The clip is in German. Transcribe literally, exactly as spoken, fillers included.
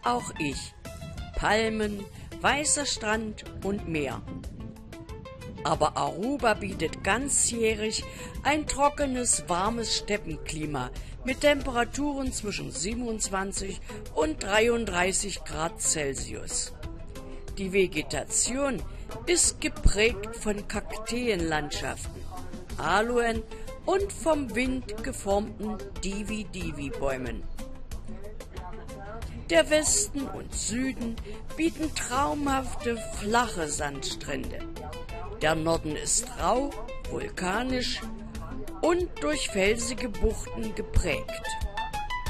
auch ich. Palmen, weißer Strand und Meer. Aber Aruba bietet ganzjährig ein trockenes, warmes Steppenklima mit Temperaturen zwischen siebenundzwanzig und dreiunddreißig Grad Celsius. Die Vegetation ist geprägt von Kakteenlandschaften, Aloen und vom Wind geformten Divi-Divi-Bäumen. Der Westen und Süden bieten traumhafte, flache Sandstrände. Der Norden ist rau, vulkanisch und durch felsige Buchten geprägt.